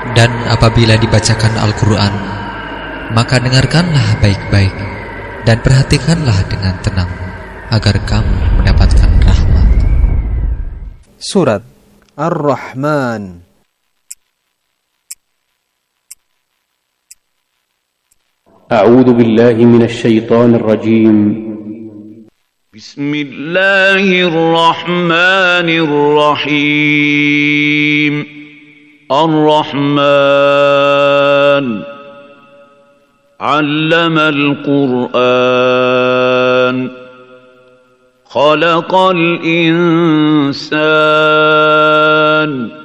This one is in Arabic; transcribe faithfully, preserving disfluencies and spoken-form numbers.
Dan apabila dibacakan Al-Quran, maka dengarkanlah baik-baik dan perhatikanlah dengan tenang, agar kamu mendapatkan rahmat. Surat Ar-Rahman. أعوذ بالله من الشيطان الرجيم. بسم الله الرحمن الرحيم. الرحمن علم القرآن خلق الإنسان